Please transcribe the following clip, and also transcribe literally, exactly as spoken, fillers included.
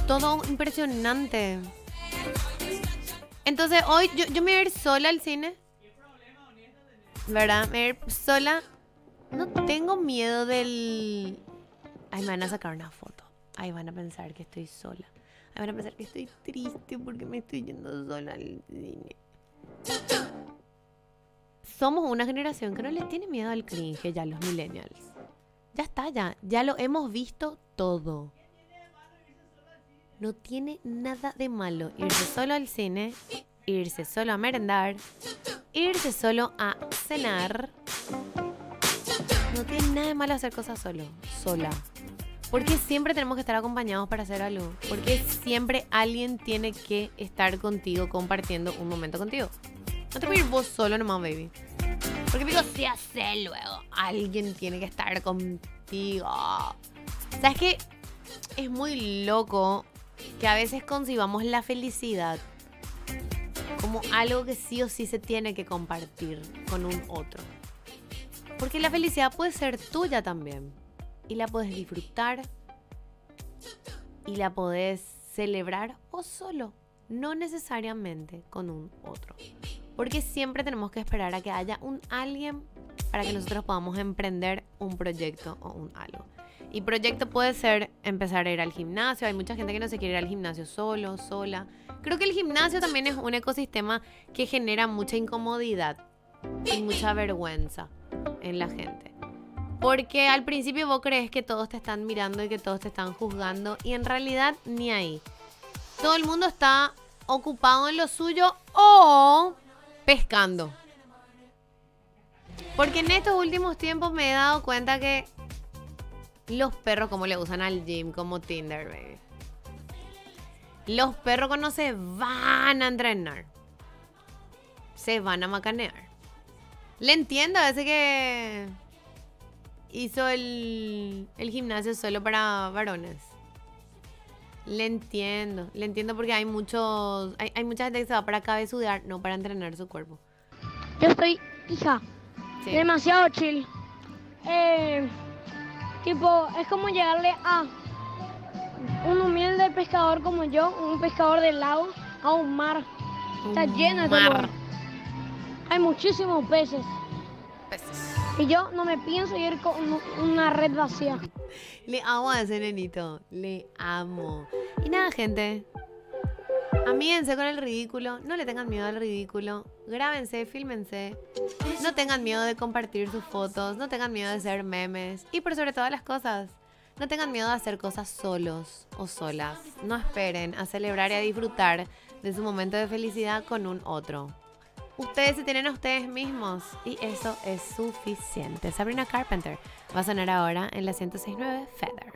todo impresionante. Entonces hoy yo, yo me voy a ir sola al cine. ¿Verdad? Me voy a ir sola. No tengo miedo del... Ay, me van a sacar una foto. Ay, van a pensar que estoy sola. Ay, van a pensar que estoy triste porque me estoy yendo sola al cine. Somos una generación que no les tiene miedo al cringe ya, los millennials. Ya está, ya. Ya lo hemos visto todo. No tiene nada de malo irse solo al cine, irse solo a merendar, irse solo a cenar. No tiene nada de malo hacer cosas solo, sola. Porque siempre tenemos que estar acompañados para hacer algo. Porque siempre alguien tiene que estar contigo compartiendo un momento contigo. No te puedes ir vos solo nomás, baby. Porque digo, si hace luego, alguien tiene que estar contigo. ¿Sabes qué? Es muy loco que a veces concibamos la felicidad como algo que sí o sí se tiene que compartir con un otro. Porque la felicidad puede ser tuya también. Y la puedes disfrutar. Y la puedes celebrar o solo. No necesariamente con un otro. Porque siempre tenemos que esperar a que haya un alguien para que nosotros podamos emprender un proyecto o un algo. Y proyecto puede ser empezar a ir al gimnasio. Hay mucha gente que no se quiere ir al gimnasio solo, sola. Creo que el gimnasio también es un ecosistema que genera mucha incomodidad y mucha vergüenza en la gente. Porque al principio vos crees que todos te están mirando y que todos te están juzgando. Y en realidad ni ahí. Todo el mundo está ocupado en lo suyo o pescando. Porque en estos últimos tiempos me he dado cuenta que los perros como le usan al gym, como Tinder, baby. Los perros cuando se van a entrenar, se van a macanear. Le entiendo a veces que hizo el, el gimnasio solo para varones. Le entiendo, le entiendo porque hay muchos, hay, hay mucha gente que se va para cabezudear, no para entrenar su cuerpo. Yo estoy, hija, sí. demasiado chill. Eh, tipo, es como llegarle a un humilde pescador como yo, un pescador del lago, a un mar. Está Un lleno de mar. lugar. Hay muchísimos peces. Peces. Y yo no me pienso ir con una red vacía. Le amo a ese nenito. Le amo. Y nada, gente. Amíguense con el ridículo. No le tengan miedo al ridículo. Grábense, fílmense. No tengan miedo de compartir sus fotos. No tengan miedo de ser memes. Y por sobre todas las cosas, no tengan miedo de hacer cosas solos o solas. No esperen a celebrar y a disfrutar de su momento de felicidad con un otro. Ustedes se tienen a ustedes mismos y eso es suficiente. Sabrina Carpenter va a sonar ahora en la ciento seis punto nueve Feather.